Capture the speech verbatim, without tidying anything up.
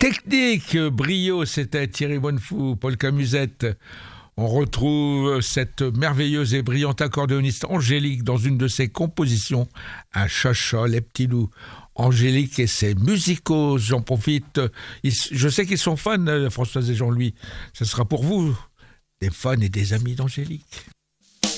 Technique, brio, c'était Thierry Bonnefou, polka musette. On retrouve cette merveilleuse et brillante accordéoniste Angélique dans une de ses compositions, un chacha, les petits loups. Angélique et ses musicos, j'en profite. Ils, je sais qu'ils sont fans, Françoise et Jean-Louis. Ce sera pour vous, des fans et des amis d'Angélique.